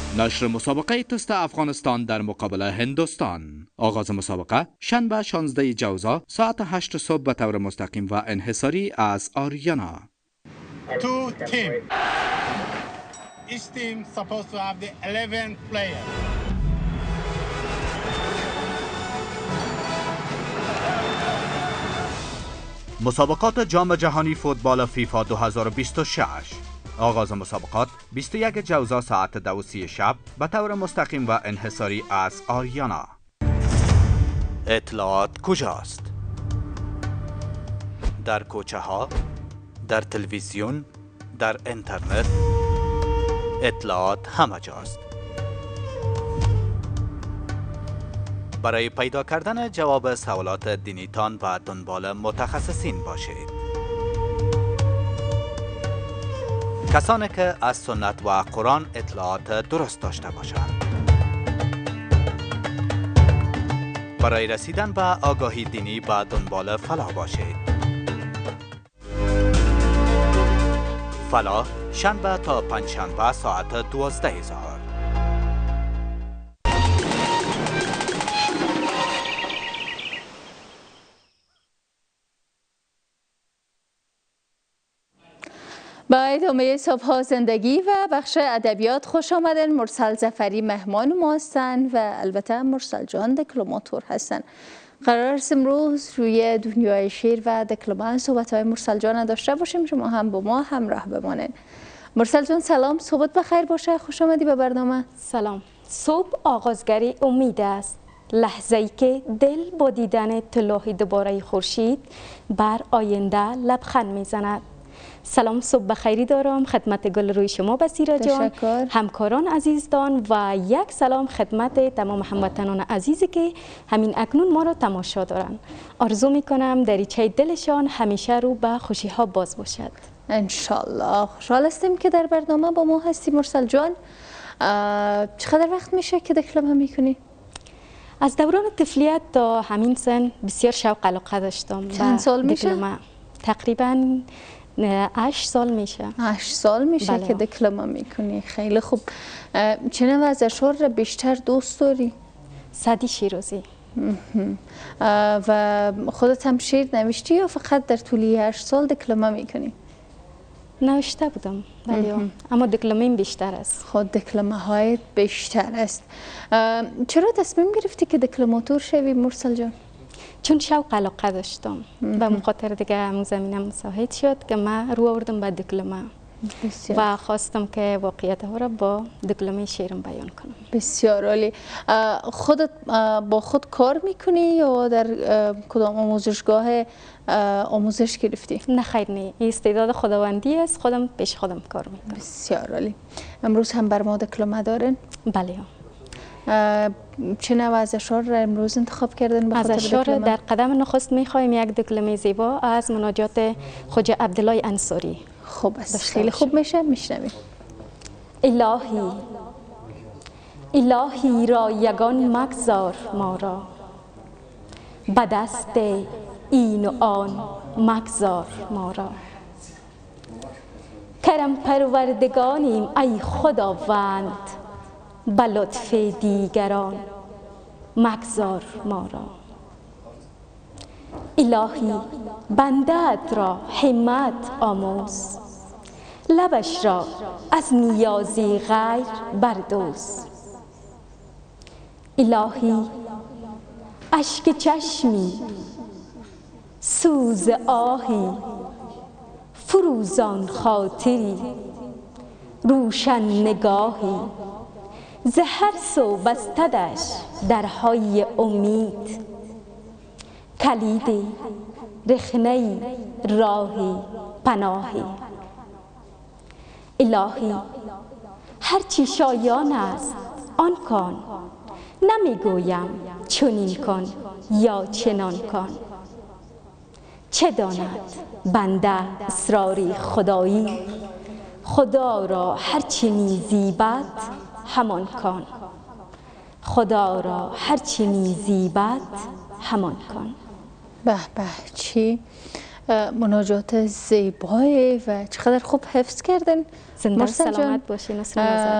نشر مسابقه تست افغانستان در مقابل هندوستان. آغاز مسابقه شنبه 16 جوزا ساعت 8 صبح به طور مستقیم و انحصاری از آریانا. Two team. Each team supposed to have the 11 players. مسابقات جام جهانی فوتبال فیفا 2026. آغاز مسابقات 21 جوزا ساعت 2:30 شب به طور مستقیم و انحصاری از آریانا. اطلاعات کجاست؟ در کوچه ها، در تلویزیون، در اینترنت. اطلاعات همه جاست. برای پیدا کردن جواب سوالات دینیتان و دنبال متخصصین باشید. کسانی که از سنت و قرآن اطلاعات درست داشته باشند. برای رسیدن به آگاهی دینی به دنبال فلاح باشید. فلاح شنبه تا پنجشنبه ساعت 12 ظهر. با ادامه صبح زندگی و بخش ادبیات خوش آمدن. مرسل ظفری مهمان ما هستند و البته مرسل جان دکلماتور هستند. قرار است امروز روی دنیای شعر و دکلمه صحبت‌های مرسل جان داشته باشیم. شما هم با ما همراه بمانید. مرسل جان سلام، صبحت بخیر باشه. خوش آمدی به برنامه. سلام. صبح آغازگری امید است. لحظه‌ای که دل با دیدن طلوع دوباره خورشید بر آینده لبخند می‌زند. سلام، صبح بخیری دارم خدمت گل روی شما بصیرا جان، همکاران عزیزدان و یک سلام خدمت تمام هموطنان عزیزی که همین اکنون ما را تماشا دارند. آرزو میکنم دریچه دلشان همیشه رو به خوشی ها باز باشد. انشالله. خوشحال هستیم که در برنامه با ما هستی. مرسل جان، چقدر وقت میشه که دکلمه میکنی؟ از دوران طفولیت تا همین سن بسیار شوق علاقه داشتم. چند سال میشه؟ تقریبا 8 سال میشه. 8 سال میشه بله. که دکلمه میکنی. خیلی خوب. چه نوع از اشعار را بیشتر دوست داری؟ سعدی شیرازی. و خودت هم شعر نوشتی یا فقط در طول 8 سال دکلمه میکنی؟ نوشته بودم ولی اما دکلمه بیشتر است. خود دکلمه های بیشتر است. چرا تصمیم گرفتی که دکلماتور شوی مرسل جان؟ چون شوق علاقه داشتم و مخاطر دیگه همون زمینه مساعد شد که من رو آوردم به دکلمه و خواستم که واقعیت ها را با دکلمه شعرم بیان کنم. بسیار عالی. خودت با خود کار میکنی یا در کدام آموزشگاه آموزش گرفتی؟ نه خیر، نه، استعداد خداوندی است، خودم پیش خودم کار میکنم. بسیار عالی. امروز هم بر ما دکلمه دارن؟ بله. چه نوع از اشعار را امروز انتخاب کردن؟ از اشعار در قدم نخست میخوایم یک دکلمه زیبا از مناجات خواجه عبدالله انصاری. خوب است، خیلی خوب میشه. میشنویم. الهی را یگان مگذار ما را، به دست این و آن مگذار ما را. کرم پروردگانیم ای خداوند، به لطف دیگران مگذار ما را. الهی بنده‌ات را همت آموز، لبش را از نیازی غیر بردوز. الهی اشک چشمی، سوز آهی، فروزان خاطری، روشن نگاهی. ز هر سو بستدش درهای امید، کلید رخنه راهی پناهی. الهی هرچی شایان است آن کن، نمیگویم چنین کن یا چنان کن. چه داند بنده اسراری خدایی، خدا را هرچی میزیبد همان کن. خدا را هرچی میزیبد همان کن. به به، چی مناجات زیبایی و چقدر خوب حفظ کردن. زنده سلامت باشین.